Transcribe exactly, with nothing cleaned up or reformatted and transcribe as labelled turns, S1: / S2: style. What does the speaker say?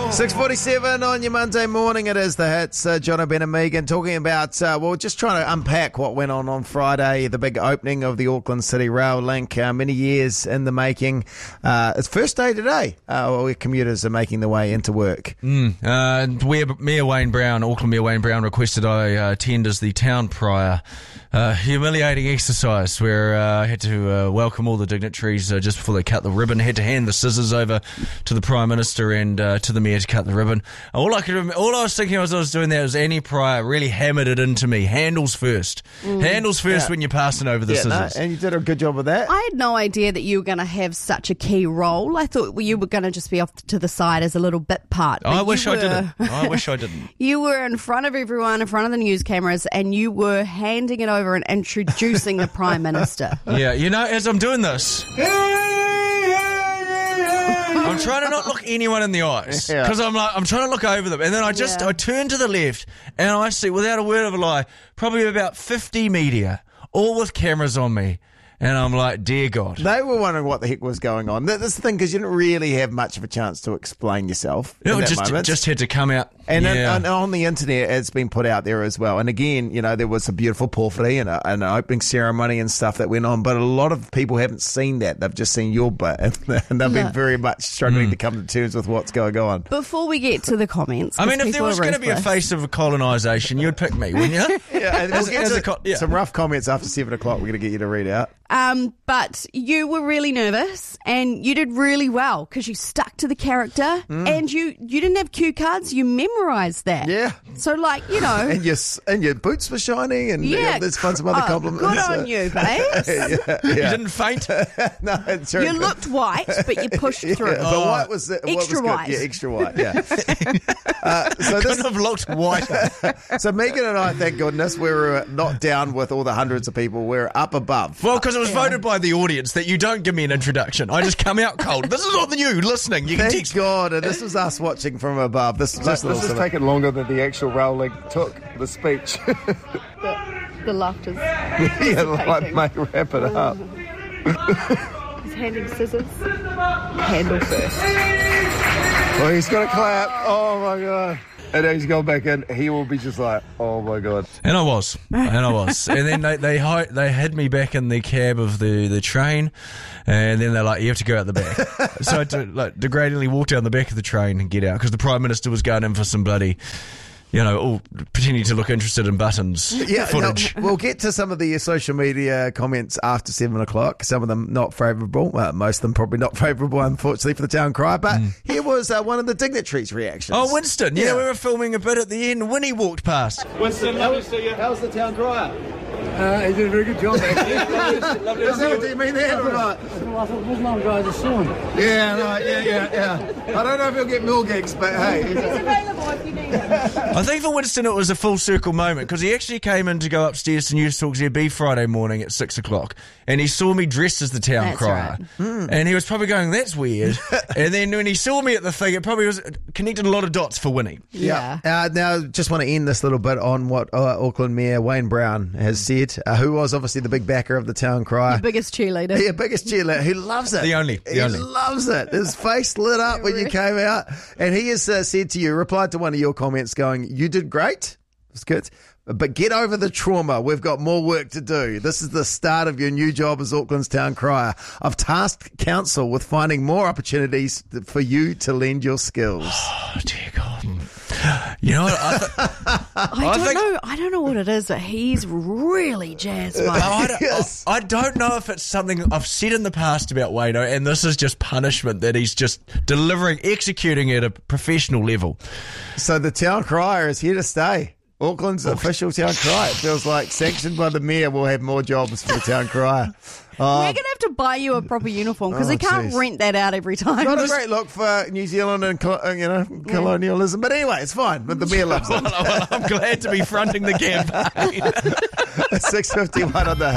S1: six forty-seven on your Monday morning. It is the hits. Uh, John Ben and Megan talking about, uh, well, just trying to unpack what went on on Friday, the big opening of the Auckland City Rail link, uh, many years in the making. Uh, it's first day today, uh, where commuters are making their way into work.
S2: Mm, uh, where Mayor Wayne Brown, Auckland Mayor Wayne Brown, requested I uh, attend as the town prior. Uh, humiliating exercise where uh, I had to uh, welcome all the dignitaries uh, just before they cut the ribbon. I had to hand the scissors over to the Prime Minister and uh, to the Mayor to cut the ribbon. All I could, rem- all I was thinking as I was doing that was Annie Pryor really hammered it into me. Handles first. Mm. Handles first yeah. when you're passing over the
S1: yeah,
S2: scissors.
S1: No, and you did a good job of that.
S3: I had no idea that you were going to have such a key role. I thought you were going to just be off to the side as a little bit part.
S2: I wish
S3: were,
S2: I didn't. I wish I didn't.
S3: You were in front of everyone, in front of the news cameras, and you were handing it over and introducing the Prime Minister.
S2: Yeah, you know, as I'm doing this, I'm trying to not look anyone in the eyes because yeah. I'm like I'm trying to look over them, and then I just yeah. I turn to the left and I see, without a word of a lie, probably about fifty media, all with cameras on me. And I'm like, dear God.
S1: They were wondering what the heck was going on. That's the thing, because you didn't really have much of a chance to explain yourself
S2: no,
S1: in that
S2: just,
S1: moment.
S2: just had to come out.
S1: And,
S2: yeah.
S1: and on the internet, it's been put out there as well. And again, you know, there was a beautiful porphyry and, a, and an opening ceremony and stuff that went on. But a lot of people haven't seen that. They've just seen your bit. And they've no. been very much struggling mm. to come to terms with what's going on.
S3: Before we get to the comments.
S2: I mean, if there was going to be a face of colonisation, you'd pick me, wouldn't you?
S1: yeah, and we'll
S2: as,
S1: get
S2: as
S1: to
S2: a co- yeah.
S1: some rough comments after seven o'clock we're going to get you to read out.
S3: Um, but you were really nervous and you did really well because you stuck to the character mm. and you, you didn't have cue cards. You memorised that.
S1: Yeah.
S3: So, like, you know.
S1: And your, and your boots were shiny and
S3: yeah.
S1: yeah, there's fun some other
S3: oh,
S1: compliments.
S3: Good on you, babes.
S1: yeah, yeah.
S2: You didn't faint?
S1: No, it's true.
S3: You looked white, but you pushed
S1: yeah,
S3: through.
S1: But
S2: oh.
S1: white was, what
S3: extra
S1: was
S3: white.
S1: Good? Yeah, extra white, yeah. uh, so
S2: this, couldn't have looked whiter.
S1: So Megan and I, thank goodness, we were not down with all the hundreds of people. We're up above.
S2: Well, because it was yeah. voted by the audience that you don't give me an introduction. I just come out cold. This is all you listening. You
S1: Thank
S2: can text
S1: God, and this was us watching from above. This is just
S4: this has taken longer than the actual rail link took, the speech.
S3: the, the laughter's
S4: yeah, like, mate, wrap it up.
S3: He's handing scissors. Handle first.
S4: Well, he's got a clap. Oh, my God. And he's gone back in. He will be just like, oh my God.
S2: And I was, and I was, and then they they they had me back in the cab of the, the train, and then they're like, you have to go out the back. So I had to, like, degradingly walk down the back of the train and get out because the Prime Minister was going in for some bloody, you know, all pretending to look interested in buttons
S1: yeah,
S2: footage.
S1: No, we'll get to some of the social media comments after seven o'clock. Some of them not favourable. Well, most of them probably not favourable, unfortunately, for the town crier. But mm. here was uh, one of the dignitaries' reactions.
S2: Oh, Winston. Yeah, yeah, we were filming a bit at the end. Winnie walked past.
S5: Winston, lovely to see you. How's the town crier?
S4: Uh, he did a very good job, actually.
S5: lovely, lovely
S1: Is that what you mean there? Right.
S6: Well, I thought, wasn't I guys I saw him?
S1: Yeah, right, yeah, yeah, yeah. I don't know if he'll get more gigs, but hey.
S3: He's available if you need him.
S2: I think for Winston it was a full circle moment because he actually came in to go upstairs to News Talk Z B Friday morning at six o'clock and he saw me dressed as the town
S3: that's
S2: crier.
S3: Right.
S2: Mm. And he was probably going, that's weird. And then when he saw me at the thing, it probably was connected a lot of dots for Winnie.
S3: Yeah.
S1: yeah. Uh, now, just want to end this little bit on what uh, Auckland Mayor Wayne Brown has said, uh, who was obviously the big backer of the town crier.
S3: The biggest cheerleader.
S1: Yeah, biggest cheerleader, who loves it.
S2: The only. The
S1: he
S2: only.
S1: loves it. His face lit up when you came out. And he has uh, said to you, replied to one of your comments going, you did great. It's good. But get over the trauma. We've got more work to do. This is the start of your new job as Auckland's town crier. I've tasked council with finding more opportunities for you to lend your skills.
S2: Oh, dear God. You know what? I, th-
S3: I,
S2: I
S3: don't
S2: think,
S3: know. I don't know what it is, but he's really jazzed by it.
S2: I don't, yes. I, I don't know if it's something I've said in the past about Wayno, and this is just punishment that he's just delivering, executing at a professional level.
S1: So the town crier is here to stay. Auckland's oh. official town crier. It feels like sanctioned by the mayor will have more jobs for the town crier.
S3: Uh, We're going to have to buy you a proper uniform because
S1: oh,
S3: they can't
S1: geez.
S3: rent that out every time.
S1: Not a great look for New Zealand and you know colonialism, but anyway, it's fine. But the mayor loves it.
S2: Well, I'm glad to be fronting the campaign.
S1: six fifty-one on the